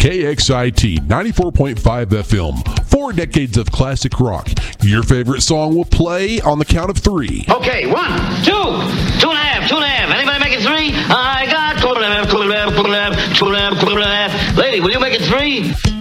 KXIT 94.5 FM. 4 decades of classic rock. Your favorite song will play on the count of 3. Okay, 1, 2, 2.5, 2.5. Anybody make it 3? I got 2.5, 2.5, 2.5, 2.5, 2.5. Lady, will you make it 3?